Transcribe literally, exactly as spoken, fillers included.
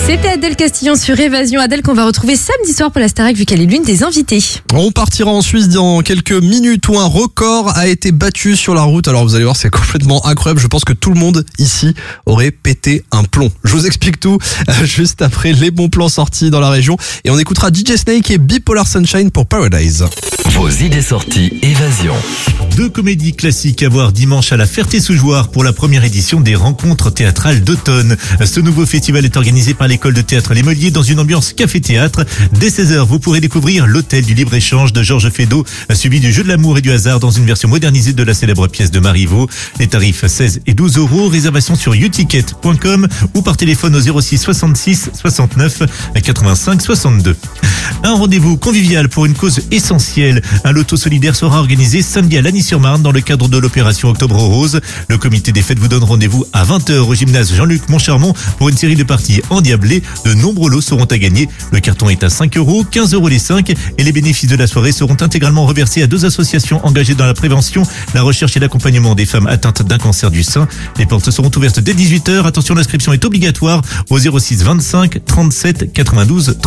C'était Adèle Castillon sur Évasion. Adèle qu'on va retrouver samedi soir pour la Starac vu qu'elle est l'une des invitées. On partira en Suisse dans quelques minutes où un record a été battu sur la route. Alors vous allez voir, c'est complètement incroyable. Je pense que tout le monde ici aurait pété un plomb. Je vous explique tout euh, juste après les bons plans sortis dans la région. Et on écoutera D J Snake et Bipolar Sunshine pour Paradise. Vos idées sorties Évasion. Deux comédies classiques à voir dimanche à la Ferté-sous-Jouarre pour la première édition des rencontres théâtrales d'automne. Ce nouveau festival est organisé par l'école de théâtre Les Meuliers dans une ambiance café-théâtre. Dès seize heures, vous pourrez découvrir l'Hôtel du Libre-Échange de Georges Feydeau, suivi du Jeu de l'amour et du hasard dans une version modernisée de la célèbre pièce de Marivaux. Les tarifs seize et douze euros. Réservation sur youticket point com ou par téléphone au zéro six soixante-six soixante-neuf quatre-vingt-cinq soixante-deux. Un rendez-vous convivial pour une cause essentielle. Un loto solidaire sera organisé samedi à Lagny-sur-Marne dans le cadre de l'opération Octobre Rose. Le comité des fêtes vous donne rendez-vous à vingt heures au gymnase Jean-Luc Montcharmont pour une série de parties endiablées. De nombreux lots seront à gagner. Le carton est à cinq euros, quinze euros les cinq et les bénéfices de la soirée seront intégralement reversés à deux associations engagées dans la prévention, la recherche et l'accompagnement des femmes atteintes d'un cancer du sein. Les portes seront ouvertes dès dix-huit heures. Attention, l'inscription est obligatoire au zéro six vingt-cinq trente-sept quatre-vingt-douze trente.